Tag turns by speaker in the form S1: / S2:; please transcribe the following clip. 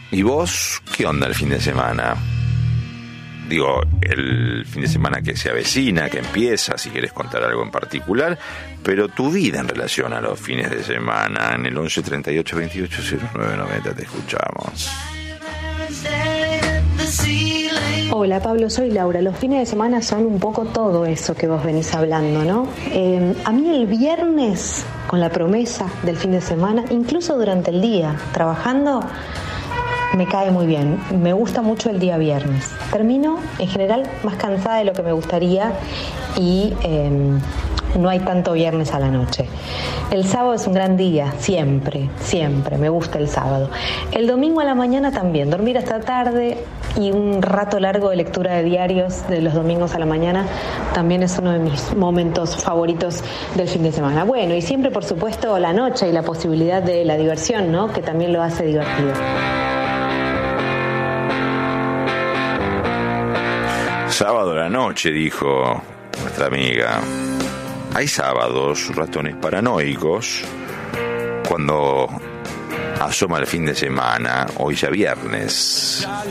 S1: ¿Y vos qué onda el fin de semana? Digo, el fin de semana que se avecina, que empieza, si querés contar algo en particular, pero tu vida en relación a los fines de semana, en el 11 38 28 09 90 te escuchamos.
S2: Hola Pablo, soy Laura. Los fines de semana son un poco todo eso que vos venís hablando, ¿no? A mí el viernes, con la promesa del fin de semana, incluso durante el día, trabajando, me cae muy bien. Me gusta mucho el día viernes. Termino, en general, más cansada de lo que me gustaría y no hay tanto viernes a la noche. El sábado es un gran día, siempre, me gusta el sábado. El domingo a la mañana también, dormir hasta tarde y un rato largo de lectura de diarios de los domingos a la mañana también es uno de mis momentos favoritos del fin de semana. Bueno, y siempre, por supuesto, la noche y la posibilidad de la diversión, ¿no? Que también lo hace divertido.
S1: Sábado a la noche, dijo nuestra amiga. Hay sábados, ratones paranoicos, cuando asoma el fin de semana, hoy ya viernes.